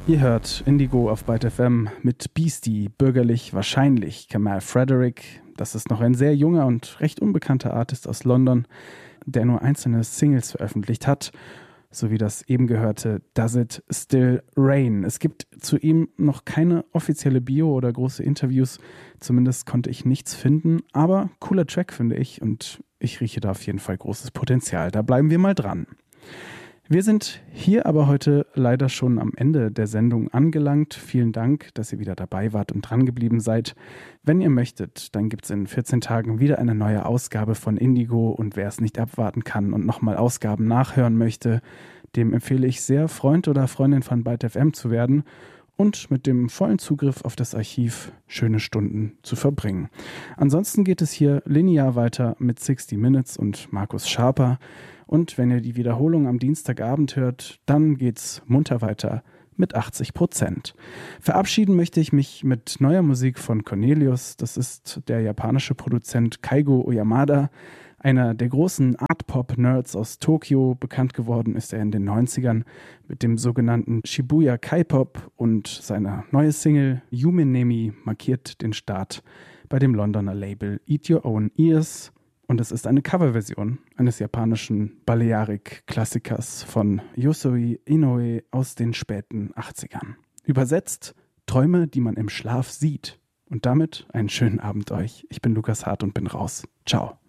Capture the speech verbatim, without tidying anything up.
Ihr hört Indigo auf Byte F M mit Beastie, bürgerlich wahrscheinlich Kamal Frederick. Das ist noch ein sehr junger und recht unbekannter Artist aus London, der nur einzelne Singles veröffentlicht hat, sowie das eben gehörte Does It Still Rain. Es gibt zu ihm noch keine offizielle Bio oder große Interviews, zumindest konnte ich nichts finden, aber cooler Track finde ich und ich rieche da auf jeden Fall großes Potenzial. Da bleiben wir mal dran. Wir sind hier aber heute leider schon am Ende der Sendung angelangt. Vielen Dank, dass ihr wieder dabei wart und dran geblieben seid. Wenn ihr möchtet, dann gibt es in vierzehn Tagen wieder eine neue Ausgabe von Indigo und wer es nicht abwarten kann und nochmal Ausgaben nachhören möchte, dem empfehle ich sehr, Freund oder Freundin von Byte F M zu werden und mit dem vollen Zugriff auf das Archiv schöne Stunden zu verbringen. Ansonsten geht es hier linear weiter mit sixty Minutes und Markus Schaper. Und wenn ihr die Wiederholung am Dienstagabend hört, dann geht's munter weiter mit achtzig Prozent. Verabschieden möchte ich mich mit neuer Musik von Cornelius. Das ist der japanische Produzent Kaigo Oyamada, einer der großen Art-Pop-Nerds aus Tokio. Bekannt geworden ist er in den neunzigern mit dem sogenannten Shibuya K-Pop und seine neue Single Yume Nemi markiert den Start bei dem Londoner Label Eat Your Own Ears. Und es ist eine Coverversion eines japanischen Balearic-Klassikers von Yosoi Inoue aus den späten achtzigern. Übersetzt Träume, die man im Schlaf sieht. Und damit einen schönen Abend euch. Ich bin Lukas Hart und bin raus. Ciao.